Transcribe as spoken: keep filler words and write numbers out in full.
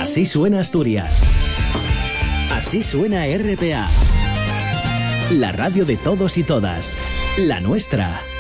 Así suena Asturias. Así suena R P A. La radio de todos y todas. La nuestra.